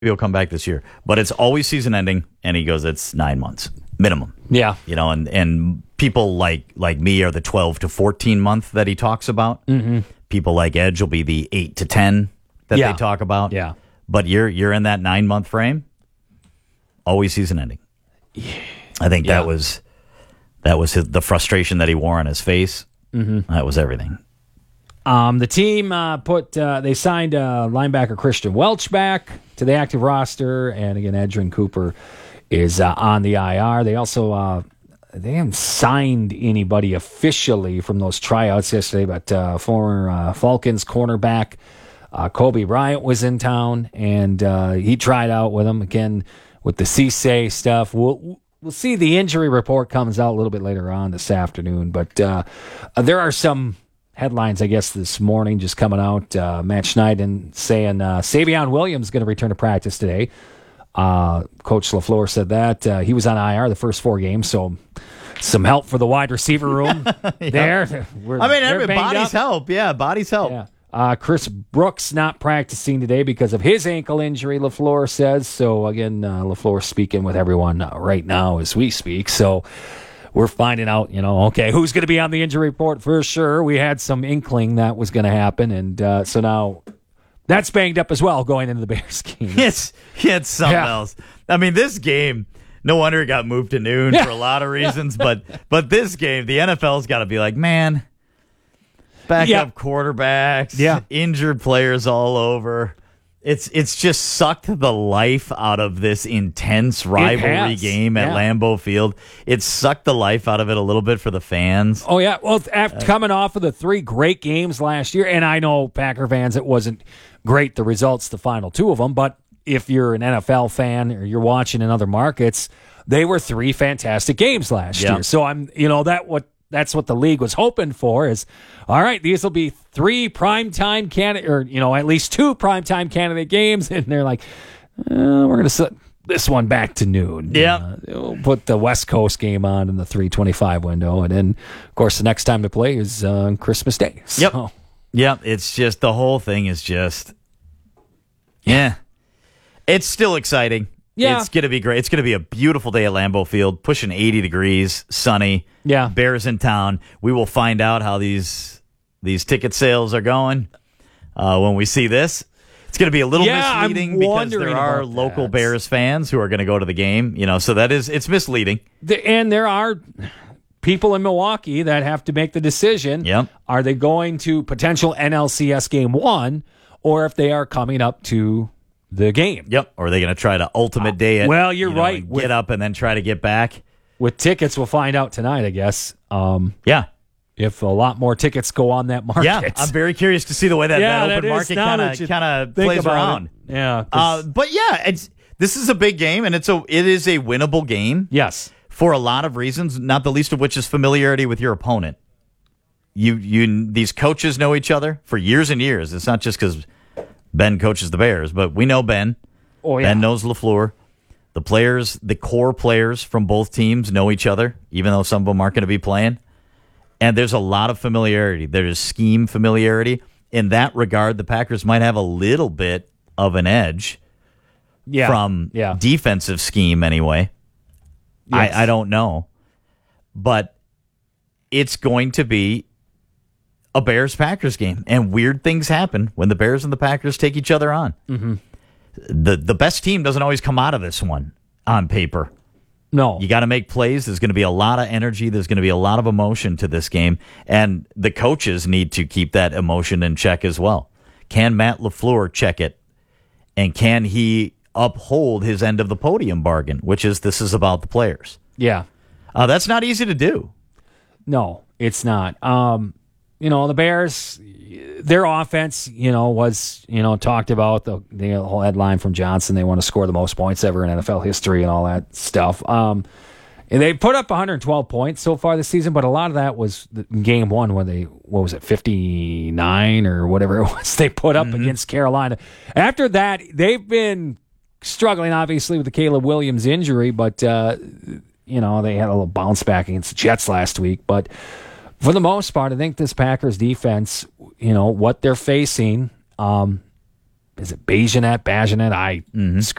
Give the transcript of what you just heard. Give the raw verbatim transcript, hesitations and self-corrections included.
he'll come back this year. But it's always season ending, and he goes, it's nine months minimum. Yeah. You know, and, and people like like me are the twelve to fourteen month that he talks about. Mm-hmm. People like Edge will be the eight to ten that Yeah. they talk about. Yeah. But you're you're in that nine month frame, always season ending. Yeah. I think Yeah. that was that was his, the frustration that he wore on his face. Mm-hmm. That was everything. Um, the team uh, put uh, they signed uh, linebacker Christian Welch back to the active roster, and again, Edgerrin Cooper is uh, on the I R. They also uh, they haven't signed anybody officially from those tryouts yesterday, but uh, former uh, Falcons cornerback uh, Kobe Bryant was in town, and uh, he tried out with them again with the Cisse stuff. We'll we'll see. The injury report comes out a little bit later on this afternoon, but uh, there are some headlines, I guess, this morning just coming out. Uh, Matt Schneiden saying uh, Savion Williams is going to return to practice today. Uh, Coach LaFleur said that. Uh, he was on I R the first four games, so some help for the wide receiver room there. We're, I mean, they're every, banged bodies up. help. Yeah, bodies help. Yeah. Uh, Chris Brooks not practicing today because of his ankle injury, LaFleur says. So, again, uh, LaFleur speaking with everyone uh, right now as we speak. So, we're finding out, you know, okay, who's going to be on the injury report for sure. We had some inkling that was going to happen, and uh, so now that's banged up as well going into the Bears game. It's, it's something Yeah. else. I mean, this game, no wonder it got moved to noon Yeah. for a lot of reasons, but but this game, the N F L's got to be like, man, backup Yeah. quarterbacks, Yeah. injured players all over. It's it's just sucked the life out of this intense rivalry has. game at Yeah. Lambeau Field. It sucked the life out of it a little bit for the fans. Oh, yeah. Well, after coming off of the three great games last year, and I know Packer fans, it wasn't great, the results, the final two of them, but if you're an N F L fan or you're watching in other markets, they were three fantastic games last Yeah. year. So I'm, you know, that what that's what the league was hoping for is, all right, these will be three primetime candidate, or, you know, at least two primetime candidate games. And they're like, uh, we're going to set this one back to noon. Yeah. Uh, we'll put the West Coast game on in the three twenty-five window. And then, of course, the next time to play is uh, on Christmas Day. So, Yep. Yep. It's just the whole thing is just, yeah. It's still exciting. Yeah. It's going to be great. It's going to be a beautiful day at Lambeau Field, pushing eighty degrees, sunny. Yeah. Bears in town. We will find out how these these ticket sales are going uh, when we see this. It's going to be a little Yeah, I'm misleading because wondering there are about local that. Bears fans who are going to go to the game. You know, so that is it's misleading. The, and there are people in Milwaukee that have to make the decision. Yep. Are they going to potential N L C S game one, or if they are coming up to the game? Yep. Or are they going to try to ultimate day it? Well, you're you know, right. and With- Get up and then try to get back. With tickets, we'll find out tonight, I guess. Um, Yeah. if a lot more tickets go on that market. Yeah, I'm very curious to see the way that, Yeah, that that open is market now kind that of you kind of think plays about around. it. Yeah. Uh, 'cause- but yeah, it's this is a big game, and it's a it is a winnable game yes. for a lot of reasons. Not the least of which is familiarity with your opponent. You you these coaches know each other for years and years. It's not just because Ben coaches the Bears, but we know Ben. Oh, yeah. Ben knows LaFleur. The players, the core players from both teams know each other, even though some of them aren't going to be playing. And there's a lot of familiarity. There's scheme familiarity. In that regard, the Packers might have a little bit of an edge Yeah. from yeah. defensive scheme anyway. Yes. I, I don't know. But it's going to be a Bears-Packers game. And weird things happen when the Bears and the Packers take each other on. Mm-hmm. The the best team doesn't always come out of this one on paper. No. You got to make plays. There's going to be a lot of energy. There's going to be a lot of emotion to this game. And the coaches need to keep that emotion in check as well. Can Matt LaFleur check it? And can he uphold his end of the podium bargain, which is this is about the players? Yeah. Uh, that's not easy to do. No, it's not. Um, you know, the Bears, their offense, you know, was, you know, talked about the, the whole headline from Johnson. They want to score the most points ever in N F L history and all that stuff. Um, and they put up one hundred twelve points so far this season, but a lot of that was the game one when they, what was it, fifty-nine or whatever it was they put up Mm-hmm. against Carolina. After that, they've been struggling, obviously, with the Caleb Williams injury, but, uh, you know, they had a little bounce back against the Jets last week. But for the most part, I think this Packers defense, you know, what they're facing, um, is it Bajanet, Bajanet? I